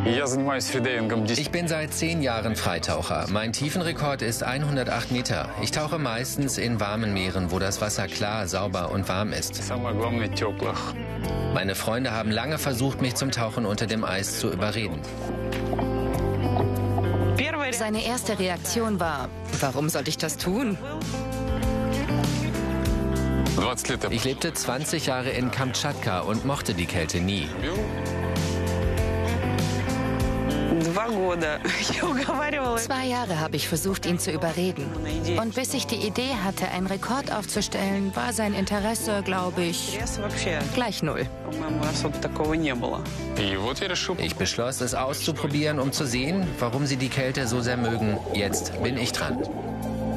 Ich bin seit 10 Jahren Freitaucher. Mein Tiefenrekord ist 108 Meter. Ich tauche meistens in warmen Meeren, wo das Wasser klar, sauber und warm ist. Meine Freunde haben lange versucht, mich zum Tauchen unter dem Eis zu überreden. Seine erste Reaktion war: Warum sollte ich das tun? Ich lebte 20 Jahre in Kamtschatka und mochte die Kälte nie. 2 Jahre habe ich versucht, ihn zu überreden. Und bis ich die Idee hatte, einen Rekord aufzustellen, war sein Interesse, glaube ich, gleich 0. Ich beschloss, es auszuprobieren, um zu sehen, warum sie die Kälte so sehr mögen. Jetzt bin ich dran.